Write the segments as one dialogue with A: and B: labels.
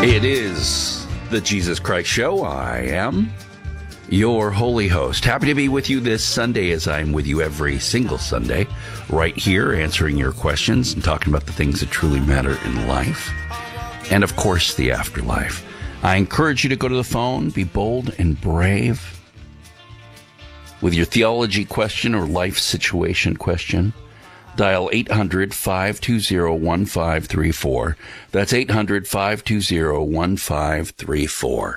A: It is the Jesus Christ Show. I am your holy host. Happy to be with you this Sunday, as I'm with you every single Sunday, right here, answering your questions and talking about the things that truly matter in life. And, of course, the afterlife. I encourage you to go to the phone, be bold and brave with your theology question or life situation question. Dial 800-520-1534. That's 800-520-1534.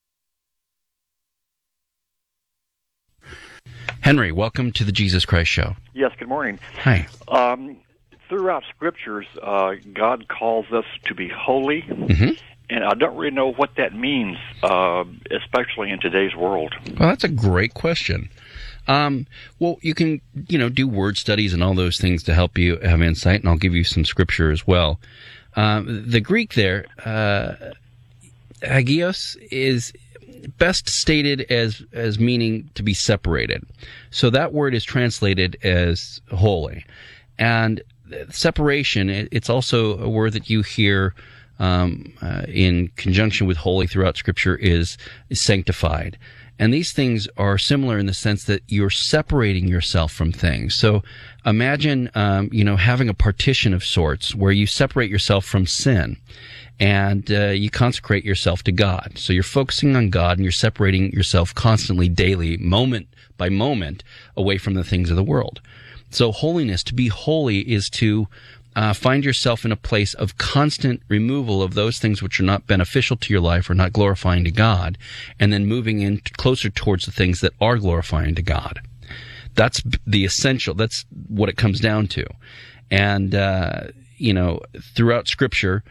A: Henry, welcome to the Jesus Christ Show.
B: Yes, good morning.
A: Hi.
B: Throughout Scriptures, God calls us to be holy, and I don't really know what that means, especially in today's world.
A: Well, that's a great question. Well, you can, do word studies and all those things to help you have insight, and I'll give you some scripture as well. The Greek there, hagios, is best stated as meaning to be separated. So that word is translated as holy. And separation, it's also a word that you hear in conjunction with holy throughout Scripture is sanctified. And these things are similar in the sense that you're separating yourself from things. So imagine, having a partition of sorts where you separate yourself from sin and you consecrate yourself to God. So you're focusing on God and you're separating yourself constantly, daily, moment by moment, away from the things of the world. So holiness, to be holy, is to find yourself in a place of constant removal of those things which are not beneficial to your life or not glorifying to God, and then moving in closer towards the things that are glorifying to God. That's the essential. That's what it comes down to. And, throughout Scripture,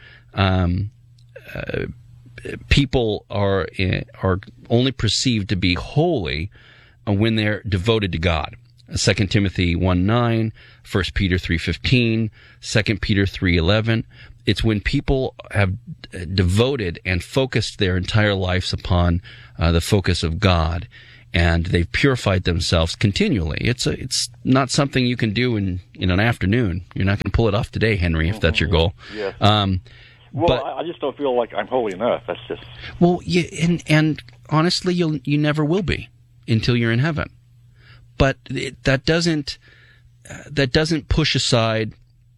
A: people are only perceived to be holy when they're devoted to God. 2 Timothy 1:9, 1 Peter 3:15, 2 Peter 3:11. It's when people have devoted and focused their entire lives upon the focus of God, and they've purified themselves continually. It's not something you can do in an afternoon. You're not going to pull it off today, Henry, if that's your goal.
B: Yes. I just don't feel like I'm holy enough. That's just...
A: Well, and honestly, you never will be until you're in heaven. But that doesn't push aside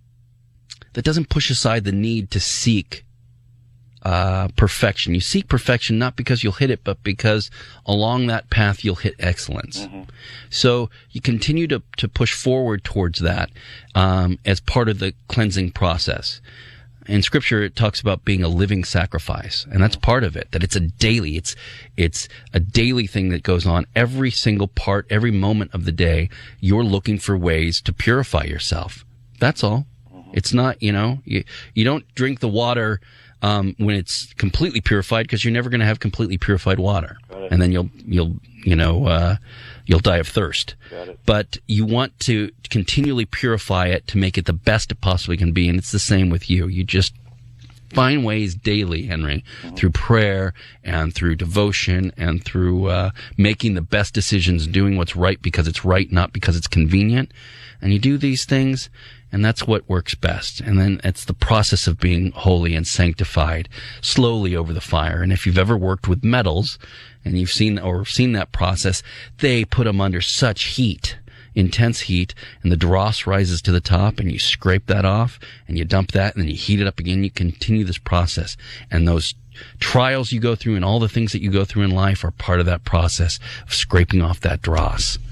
A: the need to seek perfection. You seek perfection not because you'll hit it, but because along that path you'll hit excellence. So you continue to push forward towards that as part of the cleansing process. In Scripture, it talks about being a living sacrifice, and that's part of it. That it's a daily thing that goes on every single part, every moment of the day. You're looking for ways to purify yourself. That's all. It's not, you don't drink the water when it's completely purified, because you're never going to have completely purified water, and then you'll die of thirst. But you want to continually purify it to make it the best it possibly can be, and it's the same with you. You just find ways daily, Henry, through prayer and through devotion and through making the best decisions, doing what's right because it's right, not because it's convenient. And you do these things, and that's what works best. And then it's the process of being holy and sanctified slowly over the fire. And if you've ever worked with metals and you've seen that process, they put them under such heat, intense heat, and the dross rises to the top, and you scrape that off and you dump that, and then you heat it up again. You continue this process, and those trials you go through and all the things that you go through in life are part of that process of scraping off that dross.